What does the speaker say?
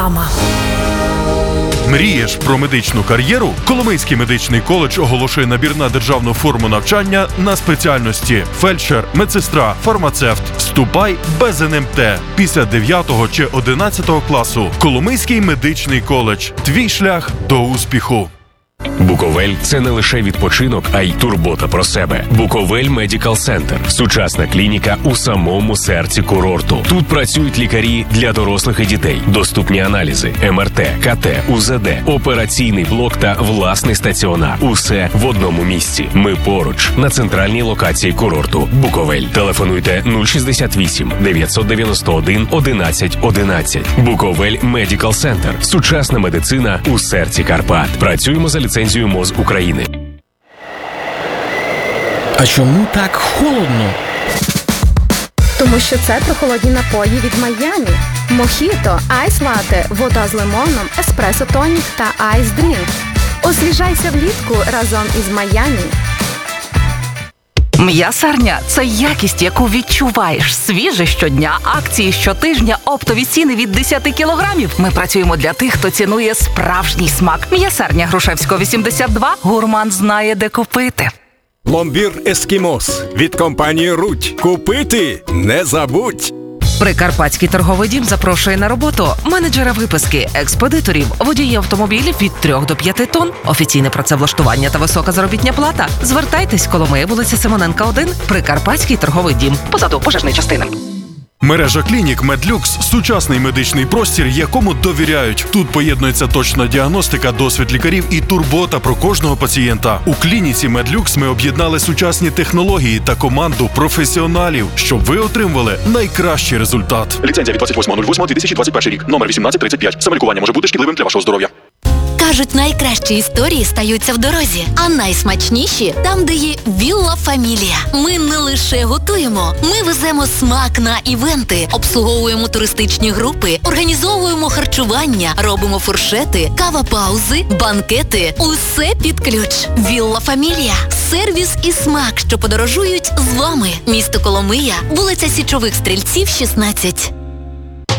мама. Мрієш про медичну кар'єру? Коломийський медичний коледж оголошує набір на державну форму навчання на спеціальності фельдшер, медсестра, фармацевт. Вступай без НМТ після 9 чи 11 класу. Коломийський медичний коледж. Твій шлях до успіху. Буковель – це не лише відпочинок, а й турбота про себе. Буковель Медикал Центр – сучасна клініка у самому серці курорту. Тут працюють лікарі для дорослих і дітей, доступні аналізи, МРТ, КТ, УЗД, операційний блок та власний стаціонар. Усе в одному місці. Ми поруч, на центральній локації курорту. Буковель. Телефонуйте 068 991 11 11. Буковель Медикал Центр – сучасна медицина у серці Карпат. Працюємо за ліцензією МОЗ України. А чому так холодно? Тому що це прохолодні напої від Майамі. Мохіто, айс-лате, вода з лимоном, еспресо-тонік та айс-дрінк. Освіжайся влітку разом із Майамі. М'ясарня – це якість, яку відчуваєш. Свіже щодня, акції щотижня, оптові ціни від 10 кілограмів. Ми працюємо для тих, хто цінує справжній смак. М'ясарня Грушевського, 82. Гурман знає, де купити. Пломбір «Ескімос» від компанії «Рудь». Купити не забудь! Прикарпатський торговий дім запрошує на роботу менеджера виписки, експедиторів, водії автомобілів від 3 до 5 тонн, офіційне працевлаштування та висока заробітня плата. Звертайтесь, Коломия, вулиця Симоненка, 1, Прикарпатський торговий дім, позаду пожежної частини. Мережа клінік «Медлюкс» – сучасний медичний простір, якому довіряють. Тут поєднується точна діагностика, досвід лікарів і турбота про кожного пацієнта. У клініці «Медлюкс» ми об'єднали сучасні технології та команду професіоналів, щоб ви отримували найкращий результат. Ліцензія від 28.08.2021 рік. Номер 1835. Самолікування може бути шкідливим для вашого здоров'я. Кажуть, найкращі історії стаються в дорозі, а найсмачніші – там, де є Вілла Фамілія. Ми не лише готуємо, ми веземо смак на івенти, обслуговуємо туристичні групи, організовуємо харчування, робимо фуршети, кава-паузи, банкети. Усе під ключ. Вілла Фамілія. Сервіс і смак, що подорожують з вами. Місто Коломия, вулиця Січових Стрільців, 16.